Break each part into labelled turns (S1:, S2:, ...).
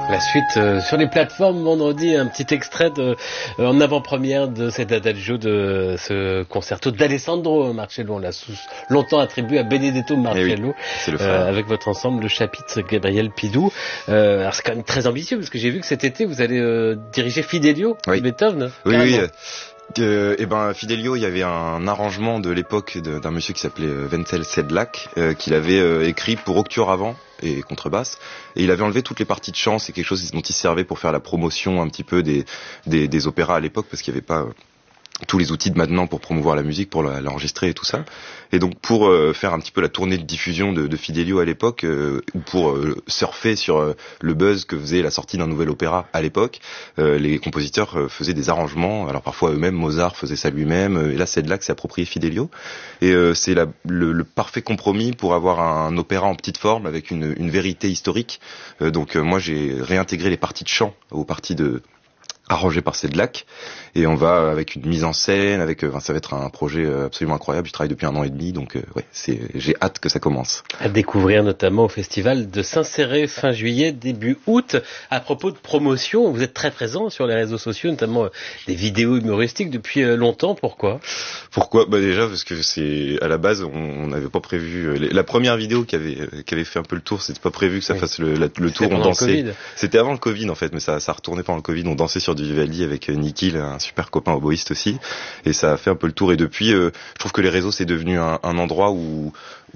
S1: La suite sur les plateformes vendredi, un petit extrait en avant-première de cet adagio de ce concerto d'Alessandro Marcello. On l'a longtemps attribué à Benedetto Marcello, avec votre ensemble, le chapitre Gabriel Pidou. Alors c'est quand même très ambitieux parce que j'ai vu que cet été vous allez diriger Fidelio de Beethoven.
S2: Oui. Fidelio, il y avait un arrangement de l'époque d'un monsieur qui s'appelait Wenzel Sedlak, qu'il avait écrit pour octuor avant et contrebasse, et il avait enlevé toutes les parties de chant. C'est quelque chose dont il servait pour faire la promotion un petit peu des opéras à l'époque, parce qu'il n'y avait pas tous les outils de maintenant pour promouvoir la musique, pour l'enregistrer et tout ça. Et donc pour faire un petit peu la tournée de diffusion de Fidelio à l'époque, ou pour surfer sur le buzz que faisait la sortie d'un nouvel opéra à l'époque, les compositeurs faisaient des arrangements. Alors parfois eux-mêmes, Mozart faisait ça lui-même, et là c'est de là que s'est approprié Fidelio. Et c'est le parfait compromis pour avoir un opéra en petite forme avec une vérité historique. Donc moi j'ai réintégré les parties de chant aux parties arrangé par Sedlak, et on va avec une mise en scène, ça va être un projet absolument incroyable. Je travaille depuis 1 an et demi, donc j'ai hâte que ça commence.
S1: À découvrir notamment au festival de Saint-Céré fin juillet, début août. À propos de promotion, vous êtes très présent sur les réseaux sociaux, notamment des vidéos humoristiques depuis longtemps. Pourquoi
S2: Déjà parce que c'est à la base on n'avait pas prévu. La première vidéo qui avait fait un peu le tour, c'était pas prévu que ça fasse le tour. On dansait. C'était avant le Covid en fait, mais ça retournait pendant le Covid. On dansait sur du Vivaldi avec Nikhil, un super copain oboïste aussi, et ça a fait un peu le tour. Et depuis, je trouve que les réseaux c'est devenu un endroit où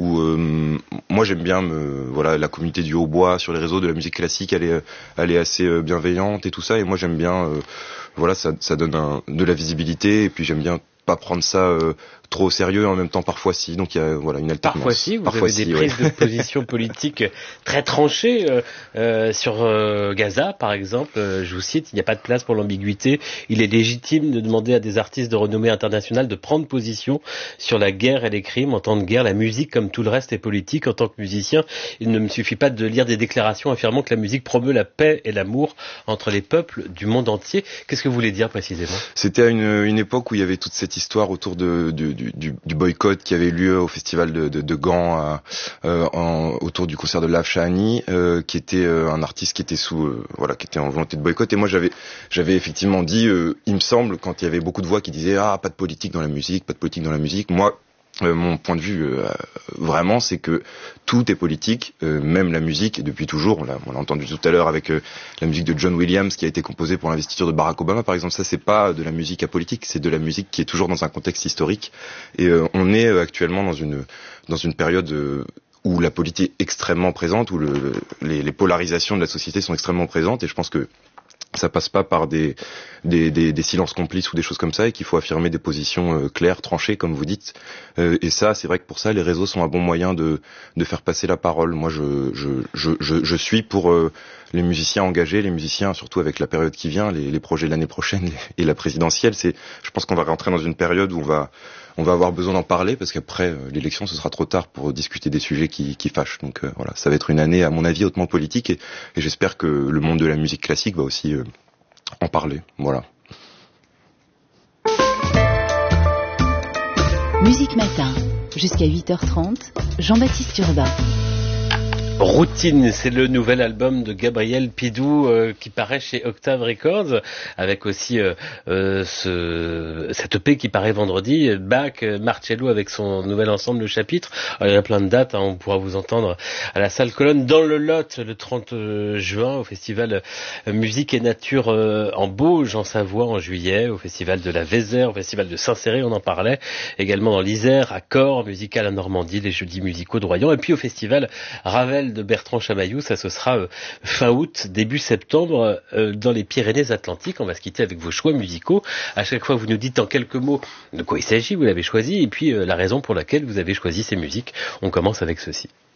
S2: moi j'aime bien la communauté du hautbois sur les réseaux de la musique classique, elle est assez bienveillante et tout ça, et moi j'aime bien ça donne de la visibilité, et puis j'aime bien pas prendre ça trop au sérieux, et en même temps parfois si, donc il y a une alternance.
S1: Parfois si, vous avez des prises de position politiques très tranchées sur Gaza par exemple, je vous cite: il n'y a pas de place pour l'ambiguïté, il est légitime de demander à des artistes de renommée internationale de prendre position sur la guerre et les crimes. En temps de guerre, la musique comme tout le reste est politique. En tant que musicien, il ne me suffit pas de lire des déclarations affirmant que la musique promeut la paix et l'amour entre les peuples du monde entier. Qu'est-ce que vous voulez dire précisément?
S2: C'était à une époque où il y avait toute cette histoire autour du boycott qui avait lieu au festival de Gand autour du concert de Lav Shahani, qui était un artiste qui était qui était en volonté de boycott. Et moi j'avais effectivement dit, il me semble, quand il y avait beaucoup de voix qui disaient pas de politique dans la musique, pas de politique dans la musique, moi mon point de vue vraiment c'est que tout est politique, même la musique, et depuis toujours. On l'a entendu tout à l'heure avec la musique de John Williams qui a été composée pour l'investiture de Barack Obama par exemple. Ça c'est pas de la musique apolitique, c'est de la musique qui est toujours dans un contexte historique, et on est actuellement dans une période où la politique est extrêmement présente, où les polarisations de la société sont extrêmement présentes, et je pense que ça passe pas par des silences complices ou des choses comme ça, et qu'il faut affirmer des positions claires, tranchées, comme vous dites. Et ça, c'est vrai que pour ça, les réseaux sont un bon moyen de faire passer la parole. Moi, je suis pour les musiciens engagés, les musiciens, surtout avec la période qui vient, les projets de l'année prochaine et la présidentielle. Je pense qu'on va rentrer dans une période où on va avoir besoin d'en parler, parce qu'après l'élection, ce sera trop tard pour discuter des sujets qui fâchent. Donc ça va être une année, à mon avis, hautement politique, et j'espère que le monde de la musique classique va aussi en parler. Voilà.
S3: Musique Matin, jusqu'à 8h30, Jean-Baptiste Urbain.
S1: Routine, c'est le nouvel album de Gabriel Pidou qui paraît chez Octave Records, avec aussi cette EP qui paraît vendredi, Bach, Marcello avec son nouvel ensemble, le chapitre. Alors, il y a plein de dates, on pourra vous entendre à la salle Colonne dans le Lot le 30 juin, au festival Musique et Nature en Bauge en Savoie en juillet, au festival de la Vézère, au festival de Saint-Céré, on en parlait, également dans l'Isère, à Corps, musical à Normandie, les jeudis musicaux de Royan, et puis au festival Ravel de Bertrand Chamaillou, ça ce sera fin août, début septembre, dans les Pyrénées-Atlantiques. On va se quitter avec vos choix musicaux. À chaque fois, vous nous dites en quelques mots de quoi il s'agit, vous l'avez choisi, et puis la raison pour laquelle vous avez choisi ces musiques. On commence avec ceci.